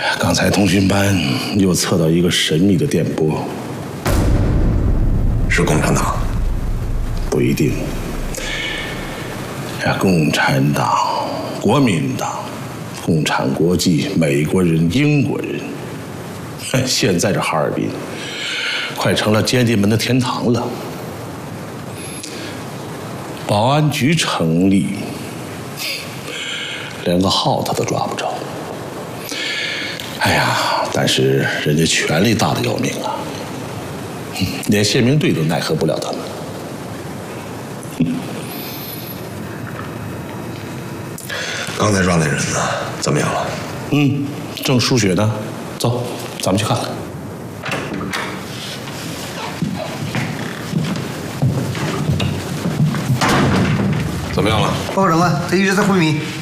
刚才通讯班又测到一个神秘的电波， 是共产党？ 不一定。共产党、国民党、共产国际、美国人、英国人，现在这哈尔滨快成了奸谍们的天堂了。保安局成立，连个耗子都抓不着。哎呀，但是人家权力大的要命啊，连宪兵队都奈何不了他们。 刚才抓那人呢，怎么样了？ 正输血呢。走，咱们去看看。 怎么样了？ 报告长官，他一直在昏迷。